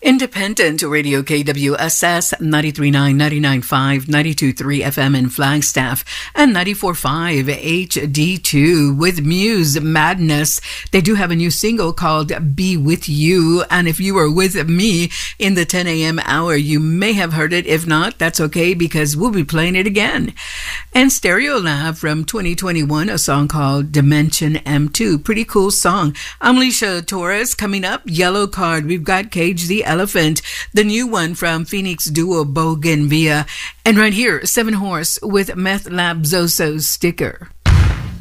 Independent Radio KWSS 93.9, 99.5, 92.3 FM in Flagstaff and 94.5 HD2 with Muse Madness. They do have a new single called Be With You. And if you were with me in the 10 a.m. hour, you may have heard it. If not, that's okay because we'll be playing it again. And Stereolab from 2021, a song called Dimension M2. Pretty cool song. I'm Alicia Torres. Coming up, Yellow Card. We've got Cage the Elephant, the new one from Phoenix duo Bougainvillea. And right here, Seven Horse with Meth Lab Zoso Sticker.